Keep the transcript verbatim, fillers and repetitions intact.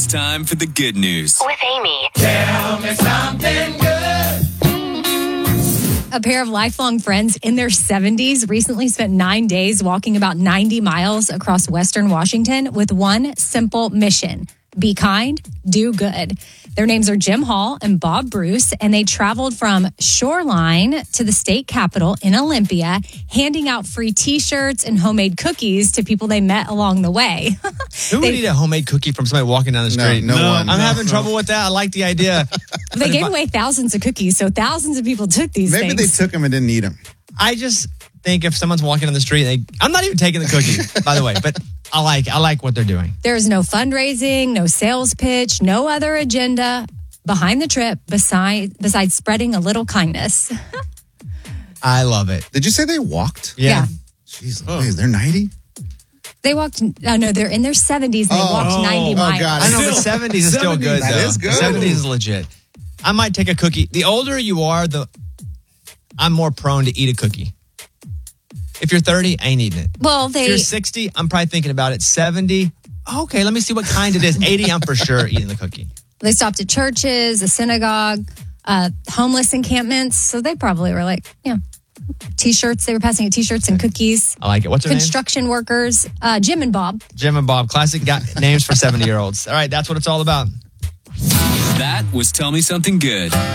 time for the good news. With Amy. Tell me something good. A pair of lifelong friends in their seventies recently spent nine days walking about ninety miles across Western Washington with one simple mission. Be kind, do good. Their names are Jim Hall and Bob Bruce, and they traveled from Shoreline to the state capitol in Olympia, handing out free T-shirts and homemade cookies to people they met along the way. Who would eat a homemade cookie from somebody walking down the street? No, no one. I'm No, having no. trouble with that. I like the idea. They gave away thousands of cookies, so thousands of people took these Maybe things. they took them and didn't eat them. I just think if someone's walking on the street, they, I'm not even taking the cookie, by the way, but I like I like what they're doing. There's no fundraising, no sales pitch, no other agenda behind the trip besides besides spreading a little kindness. I love it. Did you say they walked? Yeah. Yeah. Jeez, Louise, they're ninety? They walked, oh no, they're in their seventies and they Oh, walked oh, ninety oh, miles. God. I know, Still- but seventies is still good, That though. is good. seventies is legit. I might take a cookie. The older you are, the I'm more prone to eat a cookie. If you're thirty, I ain't eating it. Well, If they, you're sixty, I'm probably thinking about it. seventy, okay, let me see what kind it is. eighty, I'm for sure eating the cookie. they stopped at churches, a synagogue, uh, homeless encampments. So they probably were like, yeah, T-shirts. They were passing out T-shirts and cookies. I like it. What's her name? Construction workers, uh, Jim and Bob. Jim and Bob. Classic guy, names for seventy-year-olds. All right, that's what it's all about. That was Tell Me Something Good.